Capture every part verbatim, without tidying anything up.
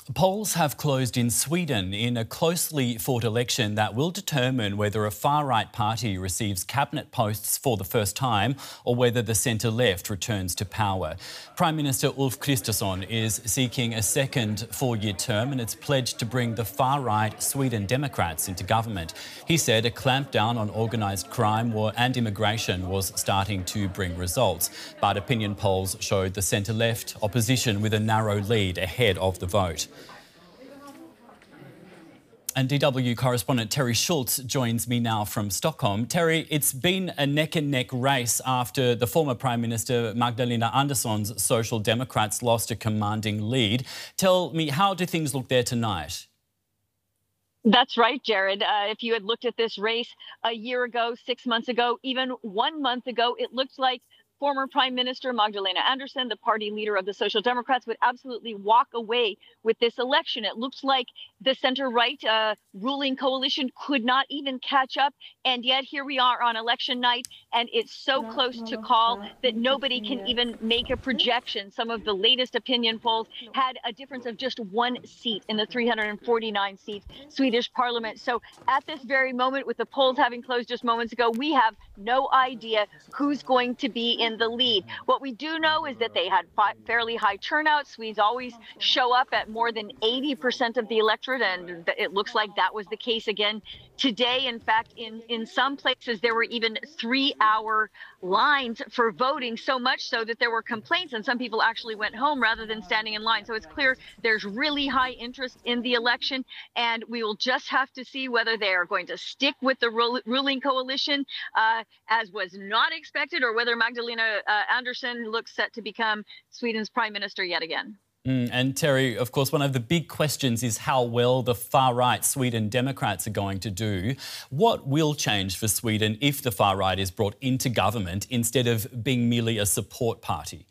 Polls have closed in Sweden in a closely fought election that will determine whether a far-right party receives cabinet posts for the first time or whether the centre-left returns to power. Prime Minister Ulf Kristersson is seeking a second four-year term and it's pledged to bring the far-right Sweden Democrats into government. He said a clampdown on organised crime and immigration was starting to bring results, but opinion polls showed the centre-left opposition with a narrow lead ahead of the vote. And D W correspondent Terry Schultz joins me now from Stockholm. Terry, it's been a neck-and-neck race after the former Prime Minister Magdalena Andersson's Social Democrats lost a commanding lead. Tell me, how do things look there tonight? That's right, Jared. Uh, if you had looked at this race a year ago, six months ago, even one month ago, it looked like former Prime Minister Magdalena Andersson, the party leader of the Social Democrats, would absolutely walk away with this election. It looks like the center-right uh, ruling coalition could not even catch up. And yet here we are on election night, and it's so close to call that nobody can even make a projection. Some of the latest opinion polls had a difference of just one seat in the three hundred forty-nine seat Swedish parliament. So at this very moment, with the polls having closed just moments ago, we have no idea who's going to be in the lead. What we do know is that they had fairly high turnout. Swedes always show up at more than eighty percent of the electorate, and it looks like that was the case again today. In fact, in, in some places, there were even three-hour lines for voting, so much so that there were complaints, and some people actually went home rather than standing in line. So it's clear there's really high interest in the election, and we will just have to see whether they are going to stick with the ruling coalition, uh, as was not expected, or whether Magdalena uh, Andersson looks set to become Sweden's prime minister yet again. Mm, and Terry, of course, one of the big questions is how well the far-right Sweden Democrats are going to do. What will change for Sweden if the far-right is brought into government instead of being merely a support party?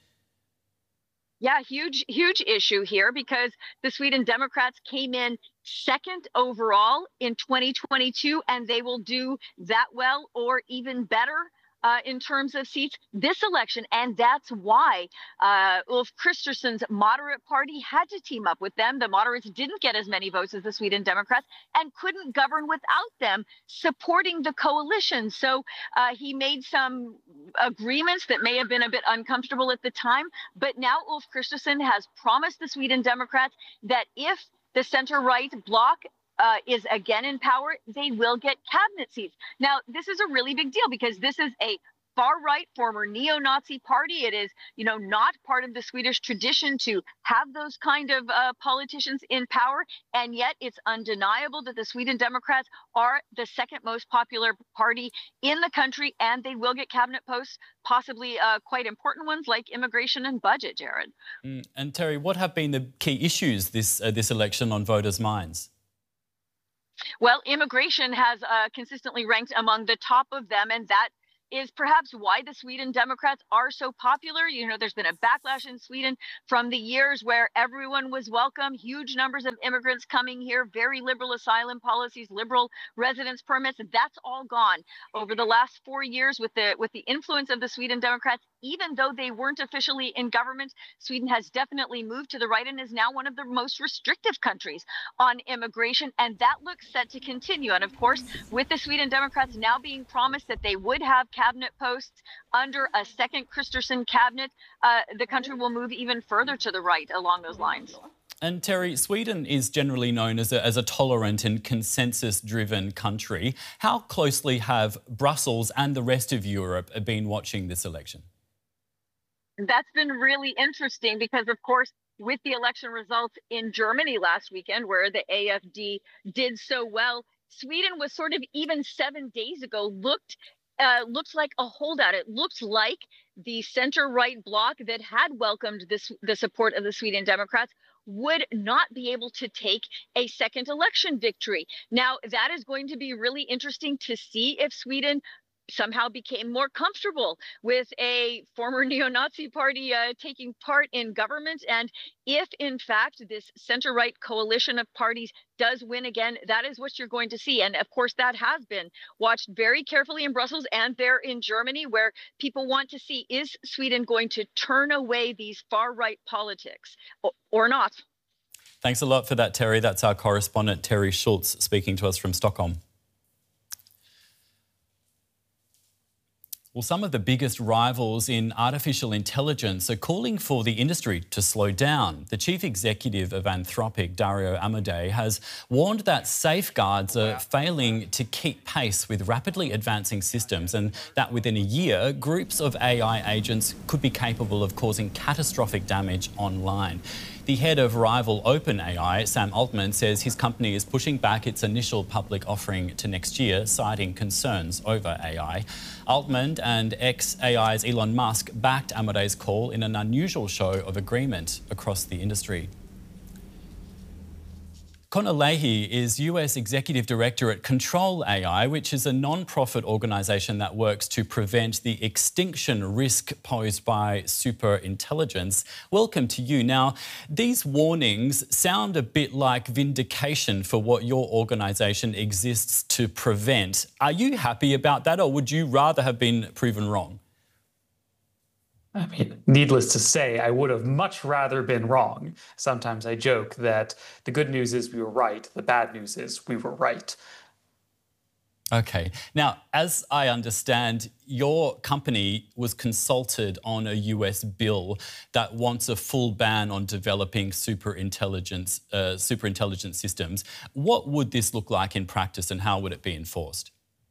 Yeah, huge, huge issue here, because the Sweden Democrats came in second overall in twenty twenty-two, and they will do that well or even better Uh, in terms of seats this election. And that's why uh, Ulf Kristersson's moderate party had to team up with them. The moderates didn't get as many votes as the Sweden Democrats and couldn't govern without them supporting the coalition. So uh, he made some agreements that may have been a bit uncomfortable at the time. But now Ulf Kristersson has promised the Sweden Democrats that if the center-right bloc Uh, is again in power, they will get cabinet seats. Now, this is a really big deal because this is a far-right former neo-Nazi party. It is, you know, not part of the Swedish tradition to have those kind of uh, politicians in power. And yet it's undeniable that the Sweden Democrats are the second most popular party in the country, and they will get cabinet posts, possibly uh, quite important ones like immigration and budget, Jared. Mm, and Terry, what have been the key issues this, uh, this election on voters' minds? Well, immigration has uh, consistently ranked among the top of them, and that is perhaps why the Sweden Democrats are so popular. You know, there's been a backlash in Sweden from the years where everyone was welcome, huge numbers of immigrants coming here, very liberal asylum policies, liberal residence permits. That's all gone over the last four years with the with the influence of the Sweden Democrats. Even though they weren't officially in government, Sweden has definitely moved to the right and is now one of the most restrictive countries on immigration. And that looks set to continue. And of course, with the Sweden Democrats now being promised that they would have cabinet posts under a second Kristersson cabinet, uh, the country will move even further to the right along those lines. And Terry, Sweden is generally known as a, as a tolerant and consensus-driven country. How closely have Brussels and the rest of Europe been watching this election? That's been really interesting because, of course, with the election results in Germany last weekend, where the A F D did so well, Sweden was sort of, even seven days ago, looked uh, looks like a holdout. It looks like the center-right bloc that had welcomed this, the support of the Sweden Democrats would not be able to take a second election victory. Now, that is going to be really interesting to see if Sweden somehow became more comfortable with a former neo-Nazi party uh, taking part in government. And if, in fact, this center-right coalition of parties does win again, that is what you're going to see. And of course, that has been watched very carefully in Brussels and there in Germany, where people want to see, is Sweden going to turn away these far-right politics or, or not? Thanks a lot for that, Terry. That's our correspondent, Terry Schultz, speaking to us from Stockholm. Well, some of the biggest rivals in artificial intelligence are calling for the industry to slow down. The chief executive of Anthropic, Dario Amodei, has warned that safeguards are failing to keep pace with rapidly advancing systems and that within a year, groups of A I agents could be capable of causing catastrophic damage online. The head of rival OpenAI, Sam Altman, says his company is pushing back its initial public offering to next year, citing concerns over A I. Altman and ex-A I's Elon Musk backed Amodei's call in an unusual show of agreement across the industry. Connor Leahy is U S Executive Director at Control A I, which is a non-profit organisation that works to prevent the extinction risk posed by superintelligence. Welcome to you. Now, these warnings sound a bit like vindication for what your organisation exists to prevent. Are you happy about that, or would you rather have been proven wrong? I mean, needless to say, I would have much rather been wrong. Sometimes I joke that the good news is we were right, the bad news is we were right. Okay. Now, as I understand, your company was consulted on a U S bill that wants a full ban on developing superintelligence, uh, superintelligent systems. What would this look like in practice and how would it be enforced?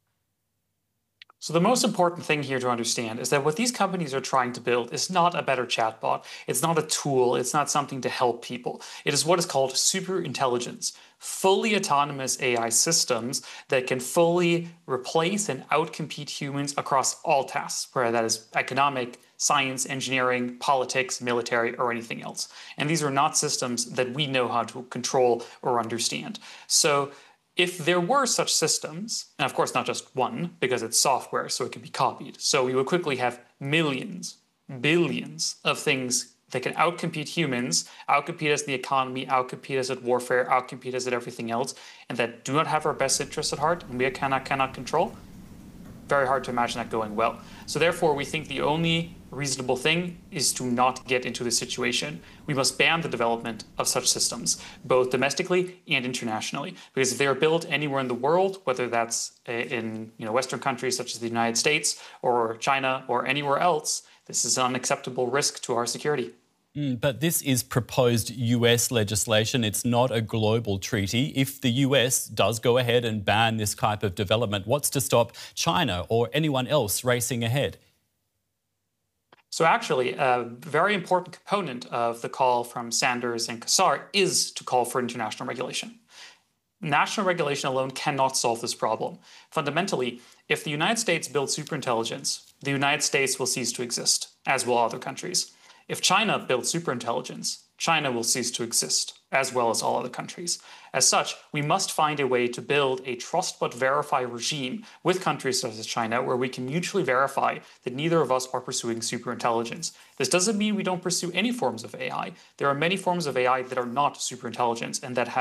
So the most important thing here to understand is that what these companies are trying to build is not a better chatbot. It's not a tool. It's not something to help people. It is what is called superintelligence, fully autonomous A I systems that can fully replace and outcompete humans across all tasks, whether that is economic, science, engineering, politics, military, or anything else. And these are not systems that we know how to control or understand. So if there were such systems, and of course not just one, because it's software, so it can be copied, so we would quickly have millions, billions of things that can outcompete humans, outcompete us in the economy, outcompete us at warfare, outcompete us at everything else, and that do not have our best interests at heart, and we cannot, cannot control. Very hard to imagine that going well. So therefore, we think the only reasonable thing is to not get into this situation. We must ban the development of such systems, both domestically and internationally, because if they are built anywhere in the world, whether that's in you know, Western countries such as the United States or China or anywhere else, this is an unacceptable risk to our security. Mm, but this is proposed U S legislation. It's not a global treaty. If the U S does go ahead and ban this type of development, what's to stop China or anyone else racing ahead? So actually, a very important component of the call from Sanders and Kassar is to call for international regulation. National regulation alone cannot solve this problem. Fundamentally, if the United States builds superintelligence, the United States will cease to exist, as will other countries. If China builds superintelligence, China will cease to exist, as well as all other countries. As such, we must find a way to build a trust but verify regime with countries such as China, where we can mutually verify that neither of us are pursuing superintelligence. This doesn't mean we don't pursue any forms of A I. There are many forms of A I that are not superintelligence and that have